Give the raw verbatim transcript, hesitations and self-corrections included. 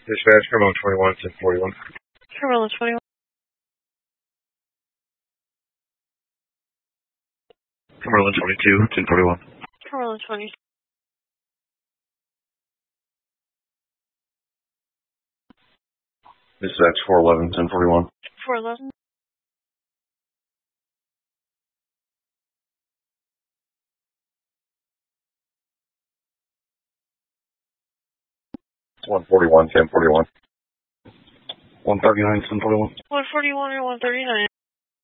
Dispatch, Cumberland twenty-one, ten forty-one. Cumberland twenty-one. Cumberland twenty-two, ten forty-one. Cumberland twenty. Dispatch, four eleven, ten forty-one. four eleven. one forty-one, ten forty-one. one thirty-nine, ten forty-one. one forty-one or one thirty-nine.